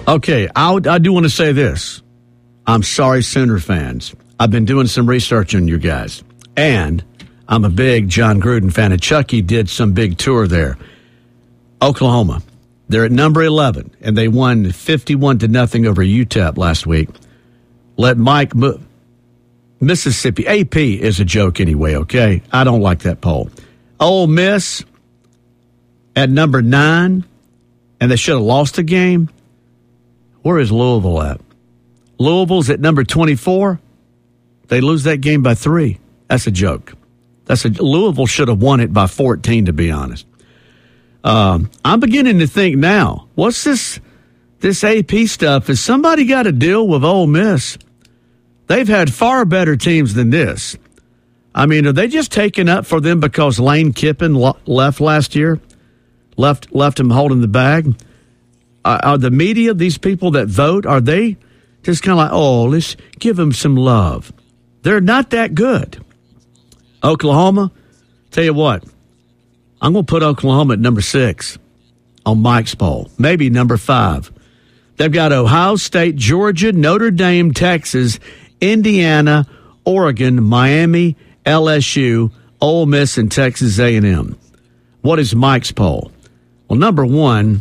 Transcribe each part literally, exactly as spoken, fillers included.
Okay, I, I do want to say this. I'm sorry, Sooner fans. I've been doing some research on you guys. And I'm a big John Gruden fan. And Chucky did some big tour there. Oklahoma. They're at number eleven. And they won fifty-one to nothing over U T E P last week. Let Mike move. Mississippi. A P is a joke anyway, okay? I don't like that poll. Ole Miss at number nine. And they should have lost the game. Where is Louisville at? Louisville's at number twenty-four. They lose that game by three. That's a joke. That's a Louisville should have won it by fourteen, to be honest. Um, I'm beginning to think now, what's this this A P stuff? Has somebody got to deal with Ole Miss? They've had far better teams than this. I mean, are they just taking up for them because Lane Kiffin lo- left last year? Left left him holding the bag? Uh, are the media, these people that vote, are they just kind of like, oh, let's give them some love? They're not that good. Oklahoma, tell you what, I'm going to put Oklahoma at number six on Mike's poll, maybe number five. They've got Ohio State, Georgia, Notre Dame, Texas, Indiana, Oregon, Miami, L S U, Ole Miss, and Texas A and M. What is Mike's poll? Well, number one,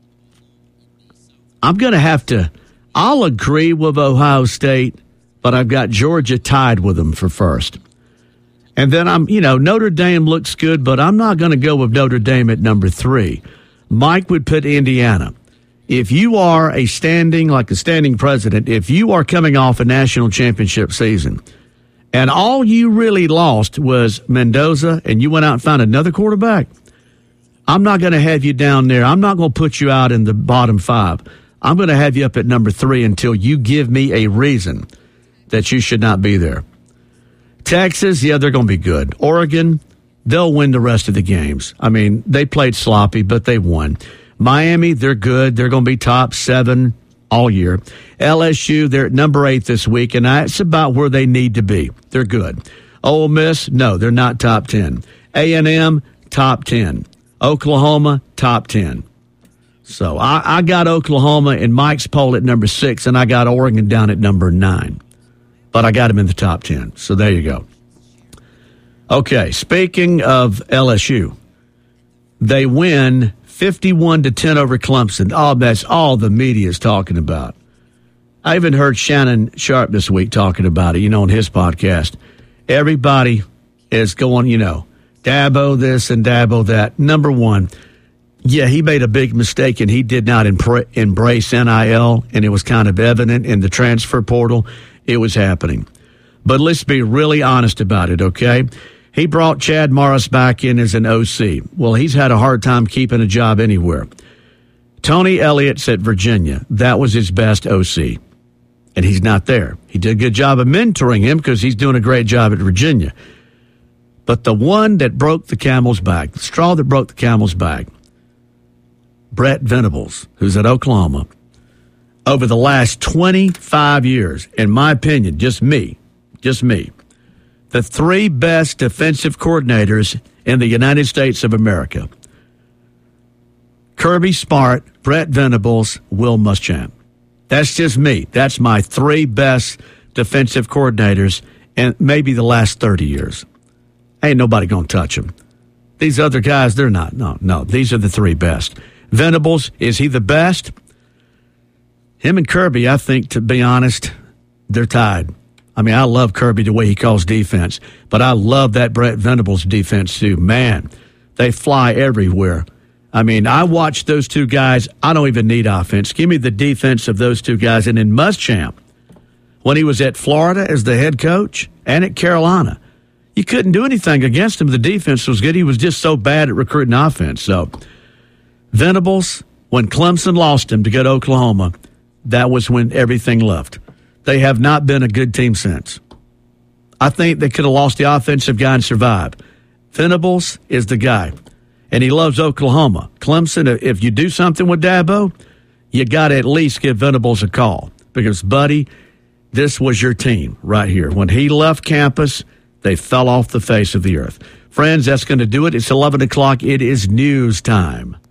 I'm going to have to, I'll agree with Ohio State, but I've got Georgia tied with them for first. And then I'm, you know, Notre Dame looks good, but I'm not going to go with Notre Dame at number three. Mike would put Indiana. If you are a standing, like a standing president, if you are coming off a national championship season and all you really lost was Mendoza and you went out and found another quarterback, I'm not going to have you down there. I'm not going to put you out in the bottom five. I'm going to have you up at number three until you give me a reason that you should not be there. Texas, yeah, they're going to be good. Oregon, they'll win the rest of the games. I mean, they played sloppy, but they won. Miami, they're good. They're going to be top seven all year. L S U, they're at number eight this week, and that's about where they need to be. They're good. Ole Miss, no, they're not top ten. A and M, top ten. Oklahoma, top ten. So I, I got Oklahoma in Mike's poll at number six, and I got Oregon down at number nine. But I got them in the top ten. So there you go. Okay, speaking of L S U, they win fifty-one to ten over Clemson. Oh, that's all the media is talking about. I even heard Shannon Sharp this week talking about it, you know, on his podcast. Everybody is going, you know, Dabo this and Dabo that. Number one, yeah, he made a big mistake, and he did not empre- embrace N I L, and it was kind of evident in the transfer portal. It was happening. But let's be really honest about it, okay? He brought Chad Morris back in as an O C. Well, he's had a hard time keeping a job anywhere. Tony Elliott's at Virginia. That was his best O C. And he's not there. He did a good job of mentoring him because he's doing a great job at Virginia. But the one that broke the camel's back, the straw that broke the camel's back, Brett Venables, who's at Oklahoma, over the last twenty-five years, in my opinion, just me, just me, the three best defensive coordinators in the United States of America: Kirby Smart, Brett Venables, Will Muschamp. That's just me. That's my three best defensive coordinators in maybe the last thirty years. Ain't nobody going to touch them. These other guys, they're not. No, no. These are the three best. Venables, is he the best? Him and Kirby, I think, to be honest, they're tied. I mean, I love Kirby the way he calls defense, but I love that Brett Venables defense too. Man, they fly everywhere. I mean, I watch those two guys. I don't even need offense. Give me the defense of those two guys. And in Muschamp, when he was at Florida as the head coach and at Carolina, you couldn't do anything against him. The defense was good. He was just so bad at recruiting offense. So Venables, when Clemson lost him to go to Oklahoma, that was when everything left. They have not been a good team since. I think they could have lost the offensive guy and survived. Venables is the guy, and he loves Oklahoma. Clemson, if you do something with Dabo, you got to at least give Venables a call because, buddy, this was your team right here. When he left campus, they fell off the face of the earth. Friends, that's going to do it. It's eleven o'clock. It is news time.